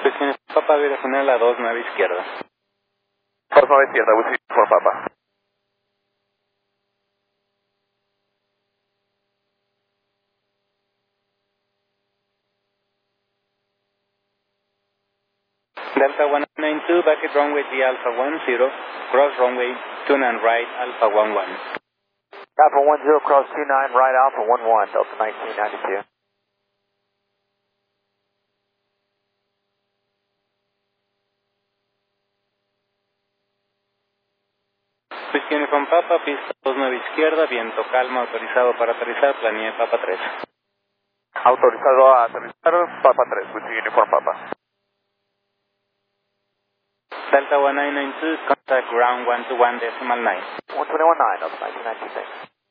Presione Papa, direccional a 29 izquierda. 29 izquierda, with uniform Papa. Delta 192, back at runway G Alpha 10, cross runway 29 right, Alpha 11. Alpha 10, cross 29, right Alpha 11, Delta 1992. Presione con Papa, pista 29 izquierda, viento calma, autorizado para aterrizar, planea Papa 3. Autorizado a aterrizar, Papa 3, with uniform Papa. Delta 1992, contact ground 121.9. 121.9, Delta 1996.